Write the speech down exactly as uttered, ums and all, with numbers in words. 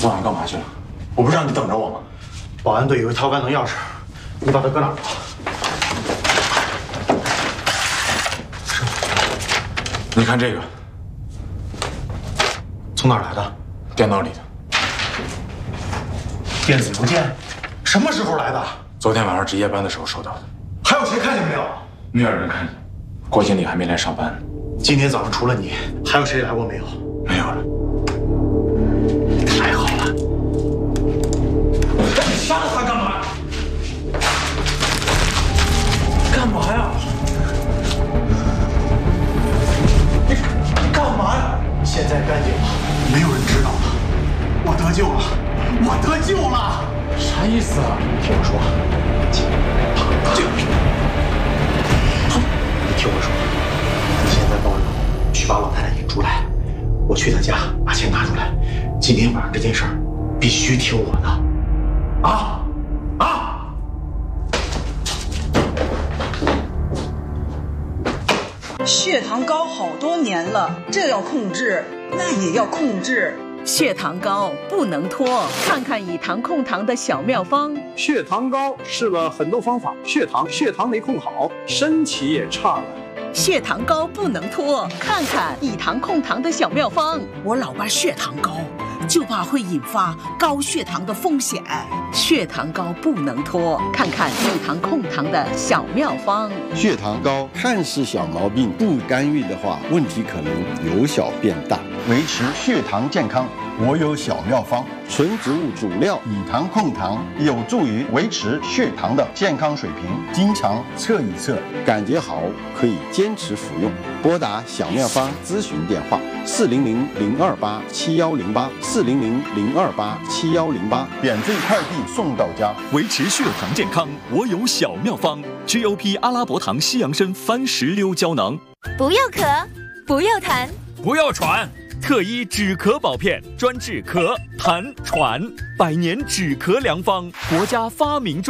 昨晚干嘛去了？我不是让你等着我吗？ 保安队有一套万能钥匙，你把它搁哪儿了？ 你看这个， 从哪儿来的？ 电脑里的。 电子邮件，什么时候来的？ 昨天晚上值夜班的时候收到的。 还有谁看见没有？ 没有人看见。郭经理还没来上班。 今天早上除了你，还有谁来过没有？ 没有了。 太好了！你杀了他干嘛？干嘛呀？你你干嘛呀？现在干净了，没有人知道了。我得救了，我得救了！ 啥意思啊？ 听我说，这你听我说，你现在报警，去把老太太引出来。我去她家把钱拿出来。今天晚上这件事儿必须听我的，啊啊！ 血糖高好多年了，这要控制，那也要控制。 血糖高不能拖，看看以糖控糖的小妙方。 血糖高试了很多方法，血糖血糖没控好，身体也差了。 血糖高不能拖，看看以糖控糖的小妙方。 我老爸血糖高，就怕会引发高血糖的风险。 血糖高不能拖，看看以糖控糖的小妙方。 血糖高看似小毛病，不干预的话，问题可能由小变大。维持血糖健康，我有小妙方：纯植物主料以糖控糖，有助于维持血糖的健康水平。经常测一测，感觉好可以坚持服用。拨打小妙方咨询电话：四零零零二八七幺零八，四零零零二八七幺零八，免费快递送到家。 维持血糖健康，我有小妙方 ：G O P 阿拉伯糖西洋参番石榴胶囊。 不要咳，不要痰， 不要喘。特医止咳宝片，专治咳、痰、喘，百年止咳良方，国家发明专。